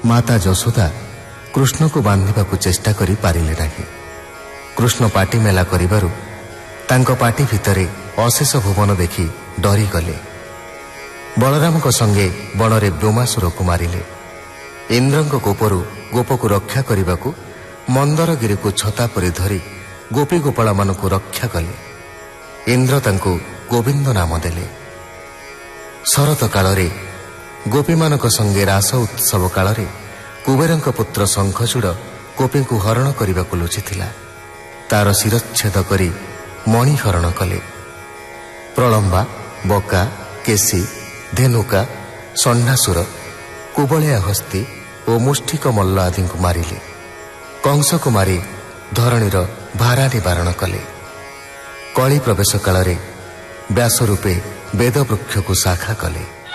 ମାତା ଯଶୋଦା କୃଷ୍ଣକୁ ବାନ୍ଧିବାକୁ ଚେଷ୍ଟା କରି ପାରିଲେ ନାହିଁ। କୃଷ୍ଣ ପାଟି ମେଲା କରିବାରୁ ତାଙ୍କ ପାଟି ଭିତରେ ଅଶେଷ ଭୁବନ ଦେଖି ଡରିଗଲେ। ବଳରାମଙ୍କ ସଙ୍ଗେ ବଣରେ ବ୍ୟୋମାସୁରକୁ ମାରିଲେ। ଇନ୍ଦ୍ରଙ୍କ କୋପରୁ ଗୋପକୁ ରକ୍ଷା କରିବାକୁ ମନ୍ଦରଗିରିକୁ ଛତା ପରି ଧରି ଗୋପୀ ଗୋପାଳମାନଙ୍କୁ ରକ୍ଷା କଲେ। ଇନ୍ଦ୍ର ତାଙ୍କୁ ଗୋବିନ୍ଦ ନାମ ଦେଲେ। ଶରତ କାଳରେ ଗୋପୀମାନଙ୍କ ସଙ୍ଗେ ରାସ ଉତ୍ସବ କାଳରେ କୁବେରଙ୍କ ପୁତ୍ର ଶଙ୍ଖଚୂଡ଼ ଗୋପୀଙ୍କୁ ହରଣ କରିବାକୁ ଲୁଚିଥିଲା। ତାର ଶିରଚ୍ଛେଦ କରି ମଣି ହରଣ କଲେ। ପ୍ରଳମ୍ବା, ବକା, କେଶୀ, ଧେନୁକା, ଷଣ୍ଢାସୁର, କୁବଳିଆ ହସ୍ତି ଓ ମୁଷ୍ଠିକ ମଲ୍ଲ ଆଦିଙ୍କୁ ମାରିଲେ। କଂସକୁ ମାରି ଧରଣୀର ଭାରା ନିବାରଣ କଲେ। କଳି ପ୍ରବେଶ କାଳରେ ବ୍ୟାସ ରୂପେ ବେଦବୃକ୍ଷକୁ ଶାଖା କଲେ।